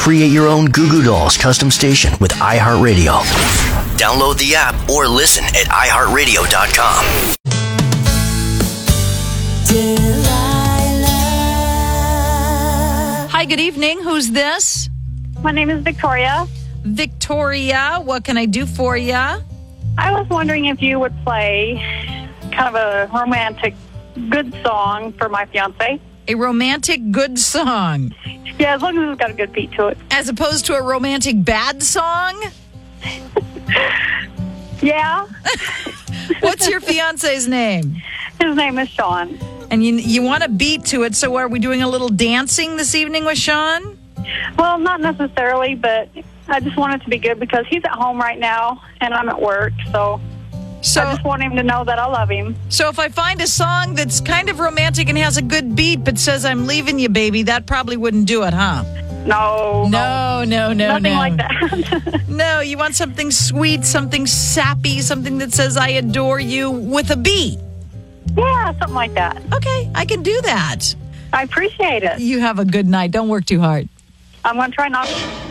Create your own Goo Goo Dolls custom station with iHeartRadio. Download the app or listen at iHeartRadio.com. Hi, good evening. Who's this? My name is Victoria. Victoria, what can I do for you? I was wondering if you would play kind of a romantic good song for my fiance. A romantic good song. Yeah, as long as it's got a good beat to it. As opposed to a romantic bad song? Yeah. What's your fiance's name? His name is Sean. And you want a beat to it, so are we doing a little dancing this evening with Sean? Well, not necessarily, but I just want it to be good because he's at home right now and I'm at work, so I just want him to know that I love him. So if I find a song that's kind of romantic and has a good beat but says I'm leaving you, baby, that probably wouldn't do it, huh? No. Nothing like that. No, you want something sweet, something sappy, something that says I adore you with a beat. Yeah, something like that. Okay, I can do that. I appreciate it. You have a good night. Don't work too hard. I'm going to try not to.